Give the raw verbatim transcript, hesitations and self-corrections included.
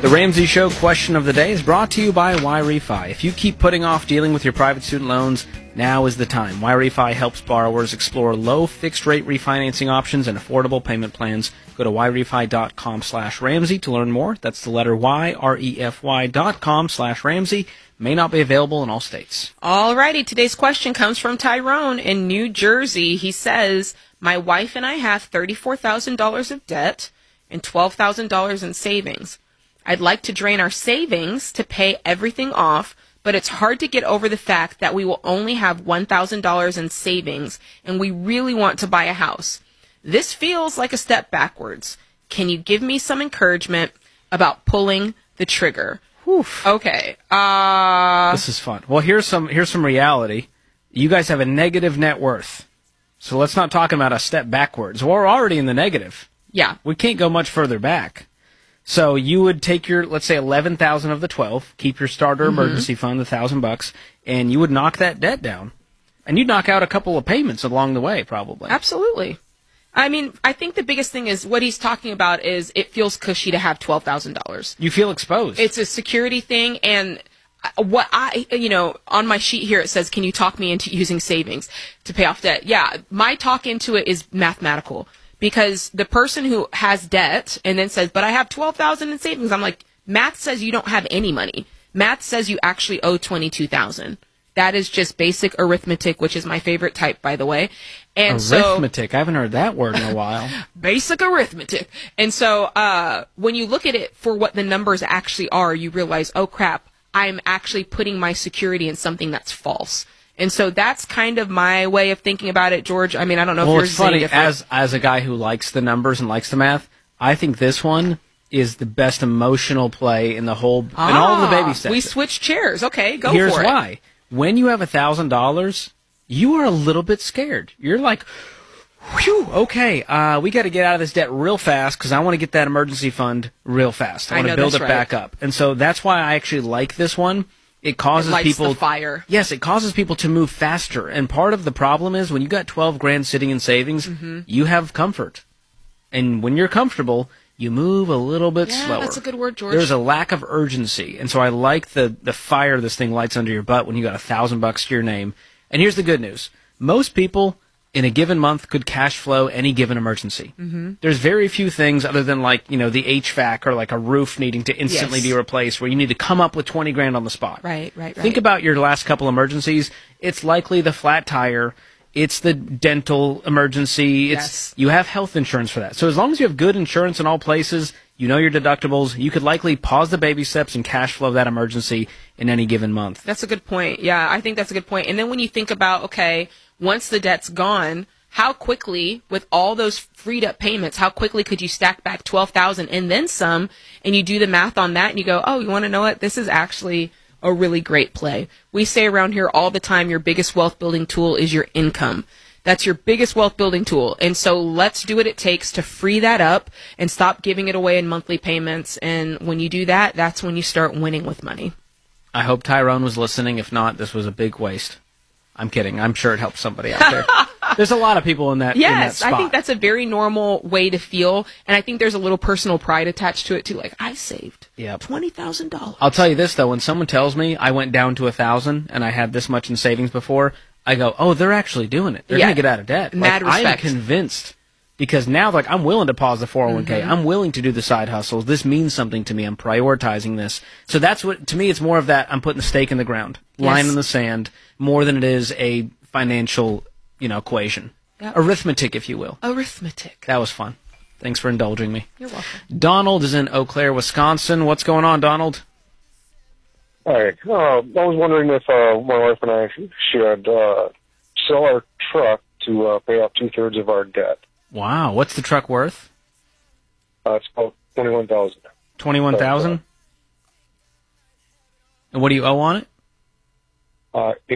The Ramsey Show question of the day is brought to you by YRefi. If you keep putting off dealing with your private student loans, now is the time. YRefi helps borrowers explore low fixed-rate refinancing options and affordable payment plans. Go to yrefi.com slash Ramsey to learn more. That's the letter Y, R E F Y dot com slash Ramsey. May not be available in all states. All righty. Today's question comes from Tyrone in New Jersey. He says, my wife and I have thirty-four thousand dollars of debt and twelve thousand dollars in savings. I'd like to drain our savings to pay everything off, but it's hard to get over the fact that we will only have one thousand dollars in savings, and we really want to buy a house. This feels like a step backwards. Can you give me some encouragement about pulling the trigger? Oof. Okay. Uh, this is fun. Well, here's some here's some reality. You guys have a negative net worth. So let's not talk about a step backwards. We're already in the negative. Yeah. We can't go much further back. So you would take your, let's say, eleven thousand of the twelve, keep your starter Mm-hmm. emergency fund, the thousand bucks, and you would knock that debt down. And you'd knock out a couple of payments along the way, probably. Absolutely. I mean, I think the biggest thing is what he's talking about is it feels cushy to have twelve thousand dollars. You feel exposed. It's a security thing, and what I, you know, on my sheet here it says, can you talk me into using savings to pay off debt? Yeah, my talk into it is mathematical. Because the person who has debt and then says, but I have twelve thousand dollars in savings, I'm like, math says you don't have any money. Math says you actually owe twenty-two thousand dollars. That is just basic arithmetic, which is my favorite type, by the way. And arithmetic? So, I haven't heard that word in a while. Basic arithmetic. And so uh, when you look at it for what the numbers actually are, you realize, oh, crap, I'm actually putting my security in something that's false. And so that's kind of my way of thinking about it, George. I mean, I don't know well, if it's yours funny, is any different. as as a guy who likes the numbers and likes the math, I think this one is the best emotional play in the whole ah, in all of the baby steps. We switched chairs. Okay, go Here's for it. Here's why. When you have a thousand dollars, you are a little bit scared. You're like, whew, okay, uh, we got to get out of this debt real fast because I want to get that emergency fund real fast. I want to build it right. back up. And so that's why I actually like this one. It causes it lights people the fire. Yes, it causes people to move faster. And part of the problem is when you got twelve grand sitting in savings, mm-hmm. you have comfort. And when you're comfortable, you move a little bit yeah, slower. That's a good word, George. There's a lack of urgency. And so I like the the fire this thing lights under your butt when you got a thousand bucks to your name. And here's the good news. Most people in a given month could cash flow any given emergency. Mm-hmm. There's very few things other than like, you know, the H V A C or like a roof needing to instantly yes. be replaced where you need to come up with twenty grand on the spot. Right, right, right. Think about your last couple emergencies. It's likely the flat tire. It's the dental emergency. It's yes. You have health insurance for that. So as long as you have good insurance in all places, you know your deductibles, you could likely pause the baby steps and cash flow that emergency in any given month. That's a good point. Yeah, I think that's a good point. And then when you think about, okay, once the debt's gone, how quickly, with all those freed up payments, how quickly could you stack back twelve thousand dollars and then some, and you do the math on that and you go, oh, you want to know what? This is actually a really great play. We say around here all the time, your biggest wealth building tool is your income. That's your biggest wealth building tool. And so let's do what it takes to free that up and stop giving it away in monthly payments. And when you do that, that's when you start winning with money. I hope Tyrone was listening. If not, this was a big waste. I'm kidding. I'm sure it helped somebody out there. There's a lot of people in that, yes, in that spot. I think that's a very normal way to feel. And I think there's a little personal pride attached to it, too. Like, I saved yep. twenty thousand dollars. I'll tell you this, though. When someone tells me I went down to one thousand dollars and I had this much in savings before, I go, oh, they're actually doing it. They're yeah. going to get out of debt. Mad like, respect. I'm convinced. Because now, like, I'm willing to pause the four oh one k. Mm-hmm. I'm willing to do the side hustles. This means something to me. I'm prioritizing this. So that's what, to me, it's more of that I'm putting the stake in the ground, line yes. in the sand, more than it is a financial, you know, equation. Yep. Arithmetic, if you will. Arithmetic. That was fun. Thanks for indulging me. You're welcome. Donald is in Eau Claire, Wisconsin. What's going on, Donald? Hi. Uh, I was wondering if uh, my wife and I should uh, sell our truck to uh, pay off two-thirds of our debt. Wow. What's the truck worth? Uh, it's about twenty-one thousand dollars. twenty-one thousand dollars? And what do you owe on it? Uh,